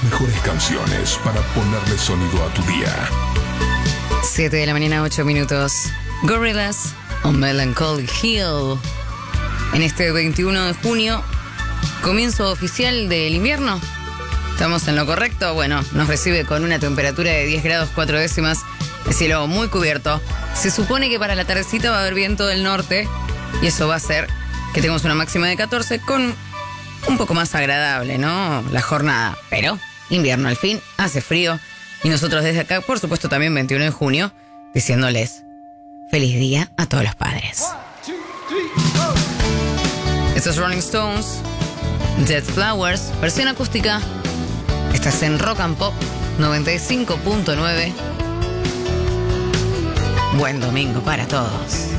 mejores canciones para ponerle sonido a tu día. 7 de la mañana, 8 minutos. Gorillaz on Melancholy Hill. En este 21 de junio, comienzo oficial del invierno. ¿Estamos en lo correcto? Bueno, nos recibe con una temperatura de 10 grados 4 décimas, el cielo muy cubierto. Se supone que para la tardecita va a haber viento del norte y eso va a hacer que tengamos una máxima de 14 con un poco más agradable, ¿no? La jornada. Pero invierno al fin, hace frío y nosotros desde acá, por supuesto también 21 de junio, diciéndoles feliz día a todos los padres. Estos Rolling Stones, Dead Flowers, versión acústica. Estás en Rock and Pop 95.9. Buen domingo para todos.